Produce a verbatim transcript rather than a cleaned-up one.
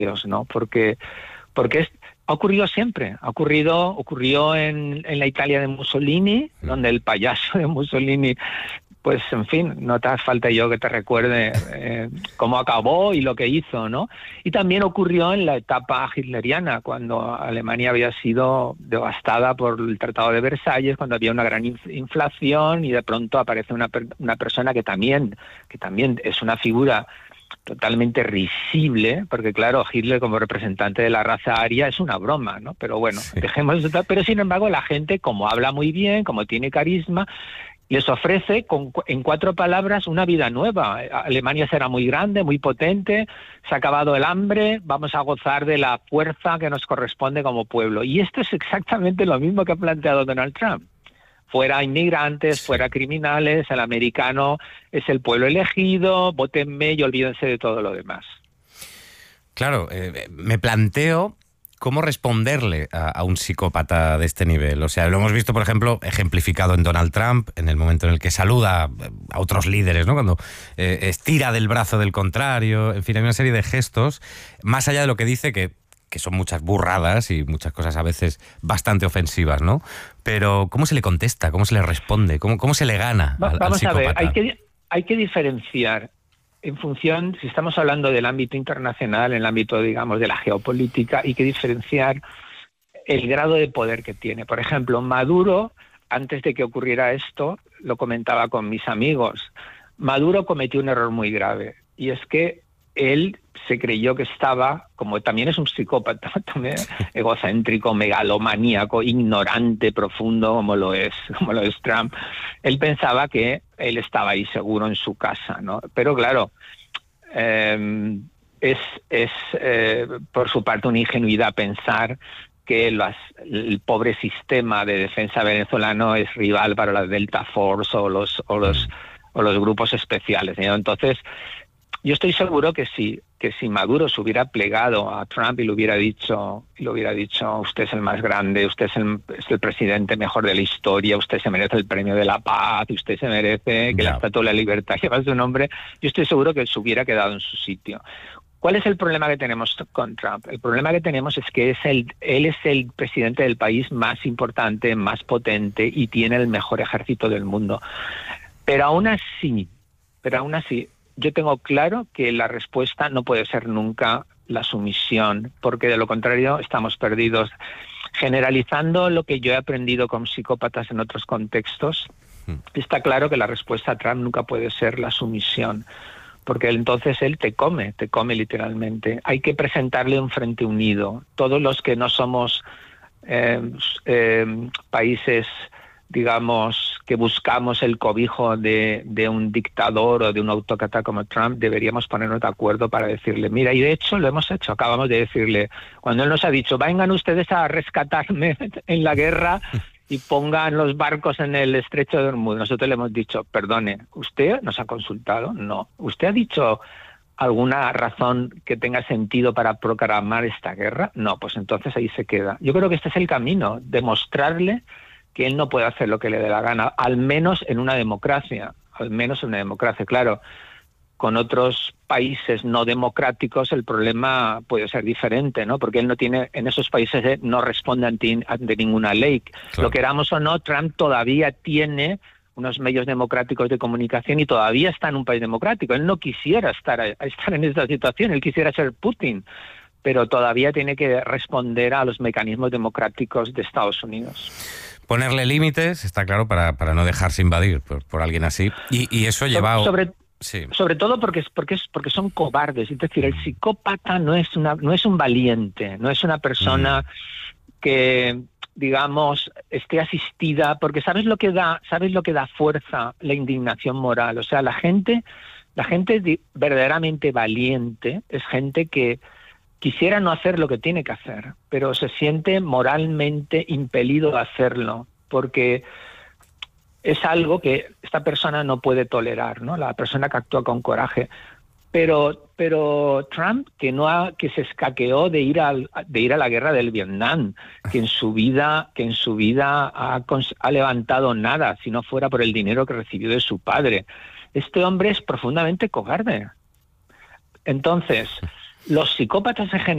¿no? Porque, porque es, ha ocurrido siempre. Ha ocurrido, ocurrió en, en la Italia de Mussolini, donde el payaso de Mussolini, pues en fin, no te hace falta yo que te recuerde eh, cómo acabó y lo que hizo, ¿no? Y también ocurrió en la etapa hitleriana, cuando Alemania había sido devastada por el Tratado de Versalles, cuando había una gran inflación y de pronto aparece una, una persona que también, que también es una figura totalmente risible, porque claro, Hitler como representante de la raza aria es una broma, ¿no? Pero bueno, sí. dejemos eso. Pero sin embargo la gente, como habla muy bien, como tiene carisma, les ofrece con, en cuatro palabras una vida nueva. Alemania será muy grande, muy potente, se ha acabado el hambre, vamos a gozar de la fuerza que nos corresponde como pueblo. Y esto es exactamente lo mismo que ha planteado Donald Trump. Fuera inmigrantes, fuera criminales, el americano es el pueblo elegido, vótenme y olvídense de todo lo demás. Claro, eh, me planteo cómo responderle a, a un psicópata de este nivel. O sea, lo hemos visto, por ejemplo, ejemplificado en Donald Trump, en el momento en el que saluda a otros líderes, ¿no? Cuando eh, estira del brazo del contrario, en fin, hay una serie de gestos, más allá de lo que dice, que, que son muchas burradas y muchas cosas a veces bastante ofensivas, ¿no? Pero ¿cómo se le contesta? ¿Cómo se le responde? ¿Cómo, cómo se le gana al, Vamos al psicópata? a ver, hay que, hay que diferenciar en función, si estamos hablando del ámbito internacional, en el ámbito, digamos, de la geopolítica, hay que diferenciar el grado de poder que tiene. Por ejemplo, Maduro, antes de que ocurriera esto, lo comentaba con mis amigos, Maduro cometió un error muy grave, y es que él se creyó que estaba, como también es un psicópata, también egocéntrico, megalomaníaco, ignorante, profundo, como lo es, como lo es Trump. Él pensaba que él estaba ahí seguro en su casa, ¿no? Pero claro, eh, es, es eh, por su parte una ingenuidad pensar que las, el pobre sistema de defensa venezolano es rival para la Delta Force o los, o los, o los grupos especiales, ¿no? Entonces, yo estoy seguro que si, que si Maduro se hubiera plegado a Trump y le hubiera dicho, le hubiera dicho, usted es el más grande, usted es el, es el presidente mejor de la historia, usted se merece el premio de la paz, usted se merece que no. la Estatua de la Libertad lleve su nombre, yo estoy seguro que él se hubiera quedado en su sitio. ¿Cuál es el problema que tenemos con Trump? El problema que tenemos es que es el, él es el presidente del país más importante, más potente y tiene el mejor ejército del mundo. Pero aún así, pero aún así, yo tengo claro que la respuesta no puede ser nunca la sumisión, porque de lo contrario estamos perdidos. Generalizando lo que yo he aprendido con psicópatas en otros contextos, está claro que la respuesta a Trump nunca puede ser la sumisión, porque entonces él te come, te come literalmente. Hay que presentarle un frente unido. Todos los que no somos eh, eh, países, digamos, que buscamos el cobijo de, de un dictador o de un autócrata como Trump, deberíamos ponernos de acuerdo para decirle, mira, y de hecho lo hemos hecho, acabamos de decirle, cuando él nos ha dicho, vengan ustedes a rescatarme en la guerra y pongan los barcos en el estrecho de Hormuz, nosotros le hemos dicho, perdone, ¿usted nos ha consultado? No. ¿Usted ha dicho alguna razón que tenga sentido para proclamar esta guerra? No, pues entonces ahí se queda. Yo creo que este es el camino, demostrarle que él no puede hacer lo que le dé la gana, al menos en una democracia, al menos en una democracia. Claro, con otros países no democráticos el problema puede ser diferente, ¿no? Porque él no tiene, en esos países no responde ante, ante ninguna ley. Claro. Lo queramos o no, Trump todavía tiene unos medios democráticos de comunicación y todavía está en un país democrático. Él no quisiera estar, estar en esta situación, él quisiera ser Putin, pero todavía tiene que responder a los mecanismos democráticos de Estados Unidos. Ponerle límites, está claro, para, para no dejarse invadir por, por alguien así. Y, y eso lleva... Sobre, sí. sobre todo porque, es, porque, es, porque son cobardes. Es decir, el psicópata no es, una, no es un valiente, no es una persona mm. que, digamos, esté asistida, porque ¿sabes lo que da, sabes lo que da fuerza? La indignación moral. O sea, la gente, la gente verdaderamente valiente es gente que quisiera no hacer lo que tiene que hacer, pero se siente moralmente impelido a hacerlo, porque es algo que esta persona no puede tolerar, ¿no? La persona que actúa con coraje. Pero, pero Trump, que no ha, que se escaqueó de ir al, de ir a la guerra del Vietnam, que en su vida, que en su vida ha, ha levantado nada, si no fuera por el dinero que recibió de su padre. Este hombre es profundamente cobarde. Entonces, los psicópatas en general